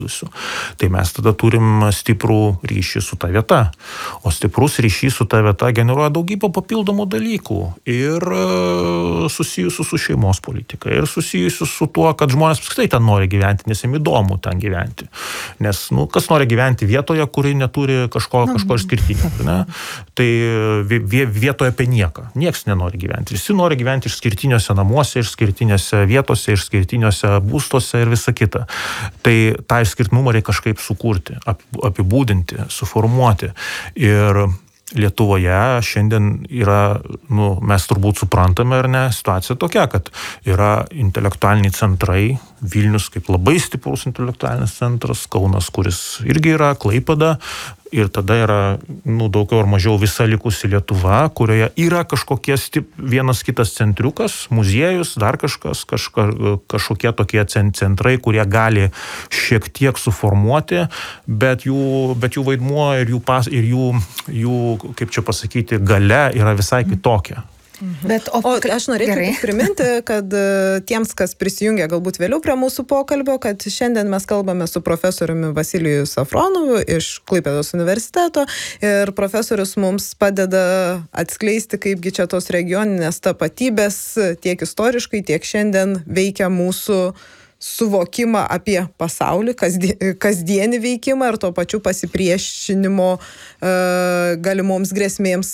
Tai mes tada turim stiprų ryšį su ta vieta. O stiprus ryšys su ta vieta generuoja daugybę papildomų dalykų. Ir susijusių su šeimos politika. Ir susijusių su tuo, kad žmonės apskritai ten nori gyventi, nes jiems įdomu ten gyventi. Nes, kas nori gyventi vietoje, kuri neturi kažko išskirtinio. Ne? Tai vietoje apie nieką. Niekas nenori gyventi. Visi nori gyventi išskirtiniuose namuose, išskirtiniuose vietose, išskirtiniuose būstuose ir visa kita. Tai tą išskirtinumą reikia kažkaip sukurti, apibūdinti, suformuoti. Ir Lietuvoje šiandien yra, mes turbūt suprantame, ar ne, situacija tokia, kad yra intelektualiniai centrai, Vilnius kaip labai stiprus intelektualinis centras, Kaunas, kuris irgi yra, Klaipėda, ir tada yra, daugiau ar mažiau visa likusi Lietuva, kurioje yra kažkokie vienas kitas centriukas, muziejus, dar kažkokie tokie centrai, kurie gali šiek tiek suformuoti, bet jų vaidmuo ir jų, kaip čia pasakyti, galia yra visai kitokia. Bet, aš norėčiau priminti, kad tiems, kas prisijungia galbūt vėliau prie mūsų pokalbio, kad šiandien mes kalbame su profesoriumi Vasilijumi Safronovu iš Klaipėdos universiteto ir profesorius mums padeda atskleisti, kaipgi čia tos regioninės tapatybės tiek istoriškai, tiek šiandien veikia mūsų suvokimą apie pasaulį, kasdienį veikimą ir tuo pačiu pasipriešinimo galimoms grėsmėms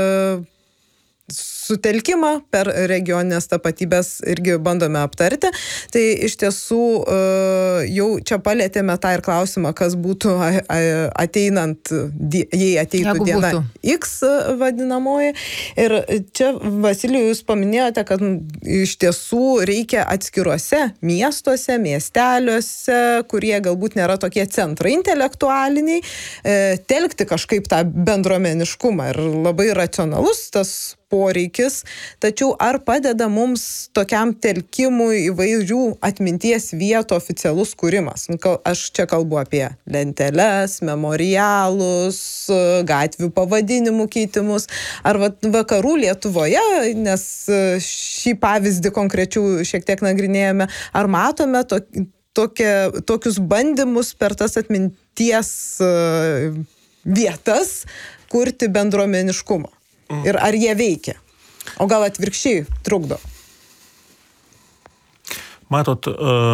sutelkimą per regioninės tapatybės irgi bandome aptarti. Tai iš tiesų jau čia palėtėme tą ir klausimą, kas būtų ateinant, jei ateitų diena X vadinamoji. Ir čia, Vasilijau, jūs paminėjote, kad iš tiesų reikia atskiruose miestuose, miesteliuose, kurie galbūt nėra tokie centrai intelektualiniai, telkti kažkaip tą bendruomeniškumą ir labai racionalus tas poreikis, tačiau ar padeda mums tokiam telkimui įvairių atminties vietų oficialus kūrimas? Aš čia kalbu apie lenteles, memorialus, gatvių pavadinimų keitimus, ar vakarų Lietuvoje, nes šį pavyzdį konkrečių šiek tiek nagrinėjame, ar matome tokius bandymus per tas atminties vietas kurti bendruomeniškumą? Ir ar jie veikia? O gal atvirkščiai trukdo? Matot,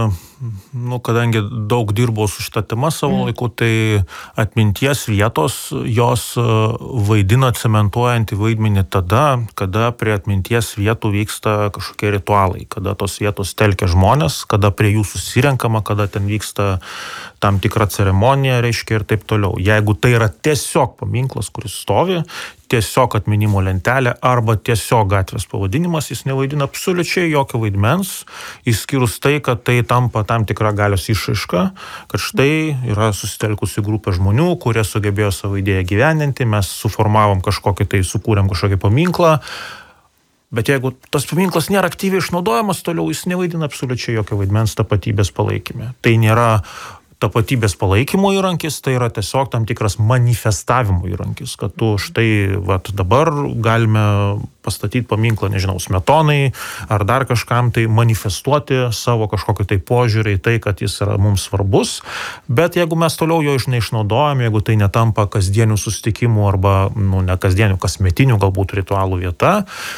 kadangi daug dirbau su šitą temą savo laiku, tai atminties vietos, jos vaidina cementuojantį vaidmenį tada, kada prie atminties vietų vyksta kažkokie ritualai, kada tos vietos telkia žmonės, kada prie jų susirenkama, kada ten vyksta tam tikra ceremonija, reiškia, ir taip toliau. Jeigu tai yra tiesiog paminklas, kuris stovi, tiesiog atminimo lentelė arba tiesiog gatvės pavadinimas, jis nevaidina absoliučiai jokio vaidmens, išskyrus tai, kad tai tampa tam tikra galios išraiška, kad štai yra susitelkusi grupė žmonių, kurie sugebėjo savo idėją gyvendinti, mes suformavom sukūrėm kažkokį paminklą, bet jeigu tas paminklas nėra aktyviai išnaudojamas toliau, jis nevaidina absoliučiai jokio vaidmens tapatybės palaikyme. Tai nėra tapatybės palaikymo įrankis, tai yra tiesiog tam tikras manifestavimo įrankis, kad tu štai dabar galime pastatyti paminklą, nežinau, Smetonai ar dar kažkam, tai manifestuoti savo kažkokį tai požiūrį į tai, kad jis yra mums svarbus, bet jeigu mes toliau jo neišnaudojame, jeigu tai netampa kasdienių susitikimų arba ne kasdienių, kasmetinių galbūt ritualų vieta,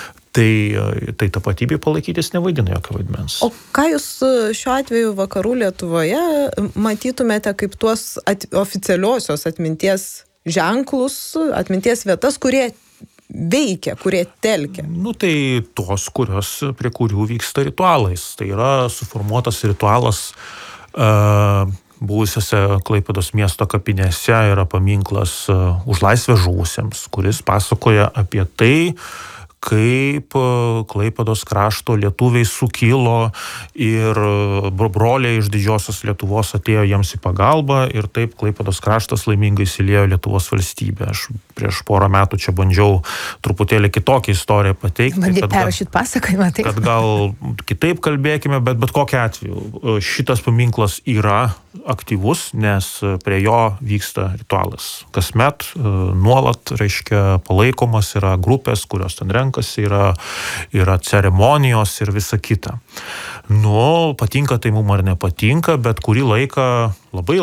tai tapatybė palaikytis nevaidina jokio vaidmens. O ką jūs šiuo atveju vakarų Lietuvoje matytumėte kaip tuos oficialiosios atminties ženklus, atminties vietas, kurie veikia, kurie telkia? Tai tos, prie kurių vyksta ritualais. Tai yra suformuotas ritualas buvusiose Klaipėdos miesto kapinėse, yra paminklas už laisvę žuvusiems, kuris pasakoja apie tai, kaip Klaipėdos krašto lietuviai sukilo ir broliai iš didžiosios Lietuvos atėjo jiems į pagalbą ir taip Klaipėdos kraštas laimingai įsiliejo Lietuvos valstybę. Aš prieš porą metų čia bandžiau truputėlį kitokią istoriją pateikti. Bandyti perrašyti pasakojimą. Kad gal kitaip kalbėkime, bet kokiu atveju šitas paminklas yra aktyvus, nes prie jo vyksta ritualas. Kasmet nuolat, reiškia, palaikomas yra grupės, kurios ten renkasi, yra ceremonijos ir visa kita. Patinka tai mums ar nepatinka, bet kurį laiką labai